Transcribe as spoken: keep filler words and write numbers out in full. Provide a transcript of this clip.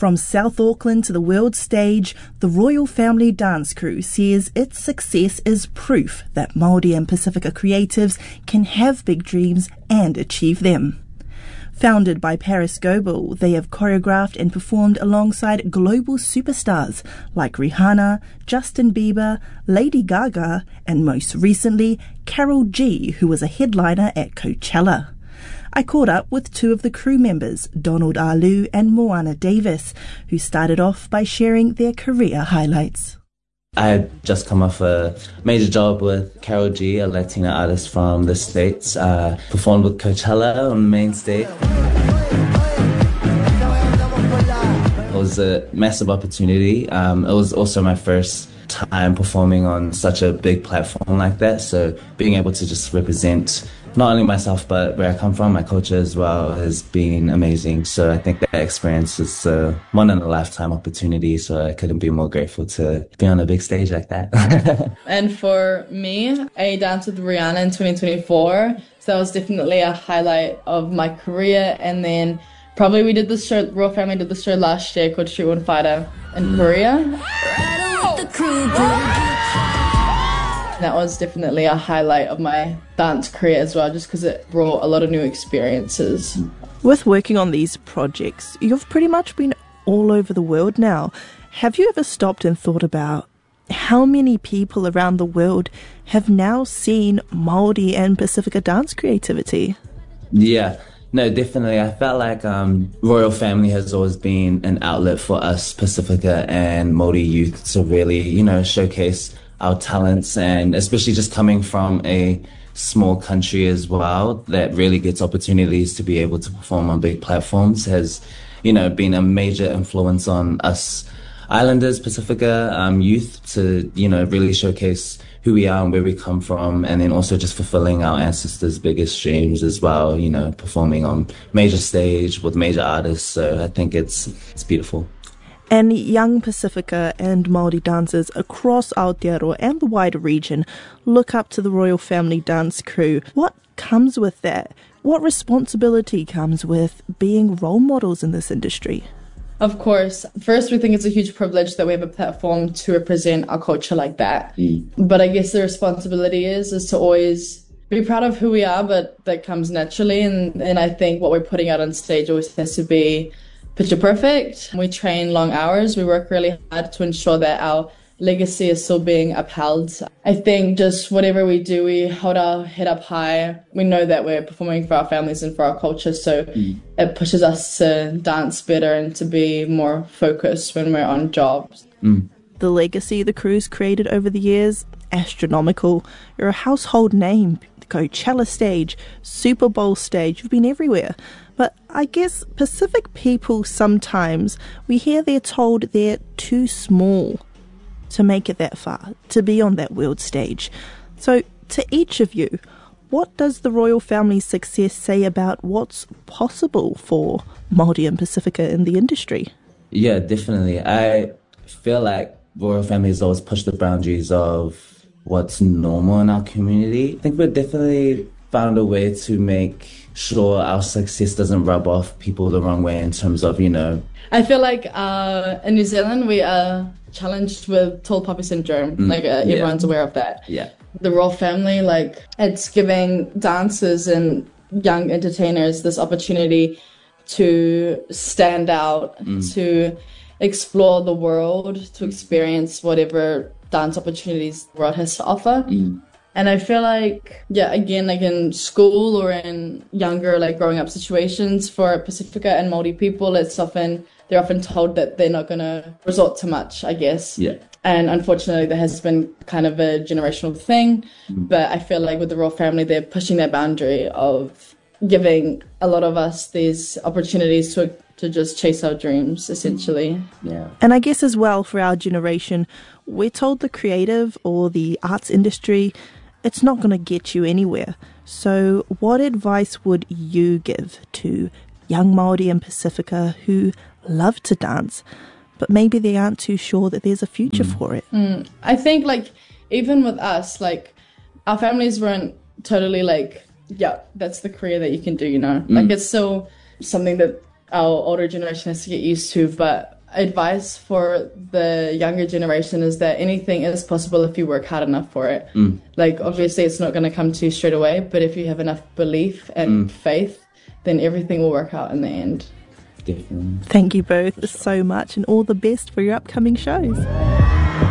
From South Auckland to the world stage, the Royal Family Dance Crew says its success is proof that Māori and Pasifika creatives can have big dreams and achieve them. Founded by Paris Goebel, they have choreographed and performed alongside global superstars like Rihanna, Justin Bieber, Lady Gaga, and most recently, Karol G, who was a headliner at Coachella. I caught up with two of the crew members, Donald Alu and Moana Davis, who started off by sharing their career highlights. I had just come off a major job with Karol G, a Latina artist from the States. Uh, performed with Coachella on the main stage. It was a massive opportunity. Um, it was also my first time performing on such a big platform like that. So being able to just represent not only myself, but where I come from, my culture as well, has been amazing. So I think that experience is a one-in-a-lifetime opportunity, so I couldn't be more grateful to be on a big stage like that. And for me, I danced with Rihanna in twenty twenty-four, so that was definitely a highlight of my career. And then probably we did this show, Royal Family did this show last year called Street One Fighter in mm. Korea. That was definitely a highlight of my dance career as well, just because it brought a lot of new experiences. With working on these projects, you've pretty much been all over the world now. Have you ever stopped and thought about how many people around the world have now seen Māori and Pasifika dance creativity? Yeah. No, definitely. I felt like um, Royal Family has always been an outlet for us Pasifika and Māori youth to really, you know, showcase our talents, and especially just coming from a small country as well that really gets opportunities to be able to perform on big platforms has, you know, been a major influence on us Islanders, Pasifika um, youth to, you know, really showcase who we are and where we come from, and then also just fulfilling our ancestors' biggest dreams as well, you know, performing on major stage with major artists. So I think it's it's beautiful. And young Pasifika and Māori dancers across Aotearoa and the wider region look up to the Royal Family Dance Crew. What comes with that? What responsibility comes with being role models in this industry? Of course. First, we think it's a huge privilege that we have a platform to represent our culture like that. Mm. But I guess the responsibility is, is to always be proud of who we are, but that comes naturally. And, and I think what we're putting out on stage always has to be picture perfect. We train long hours. We work really hard to ensure that our legacy is still being upheld. I think just whatever we do, we hold our head up high. We know that we're performing for our families and for our culture, so mm. it pushes us to dance better and to be more focused when we're on jobs. Mm. The legacy the crew's created over the years, astronomical. You're a household name. The Coachella stage, Super Bowl stage, you've been everywhere. But I guess Pacific people sometimes, we hear they're told they're too small to make it that far, to be on that world stage. So to each of you, what does the Royal Family's success say about what's possible for Māori and Pasifika in the industry? Yeah, definitely. I feel like Royal Family has always pushed the boundaries of what's normal in our community. I think we've definitely found a way to make sure our success doesn't rub off people the wrong way in terms of, you know... I feel like uh, in New Zealand we are challenged with tall poppy syndrome. Mm, like uh, everyone's yeah. aware of that. Yeah. The Royal Family, like, it's giving dancers and young entertainers this opportunity to stand out, mm. to explore the world, to experience whatever dance opportunities the world has to offer. Mm. And I feel like, yeah, again, like in school or in younger, like growing up situations for Pasifika and Māori people, it's often, they're often told that they're not going to resort to much, I guess. Yeah. And unfortunately, there has been kind of a generational thing. Mm. But I feel like with the Royal Family, they're pushing that boundary of giving a lot of us these opportunities to to just chase our dreams, essentially. Yeah. And I guess as well, for our generation, we're told the creative or the arts industry, it's not going to get you anywhere. So what advice would you give to young Māori and Pasifika who love to dance, but maybe they aren't too sure that there's a future mm. for it? Mm. I think, like, even with us, like, our families weren't totally like, yeah, that's the career that you can do, you know? Mm. Like, it's still something that our older generation has to get used to. But advice for the younger generation is that anything is possible if you work hard enough for it. Mm. Like, obviously it's not going to come to you straight away, but if you have enough belief and Mm. faith, then everything will work out in the end. Definitely. Thank you both so much, and all the best for your upcoming shows.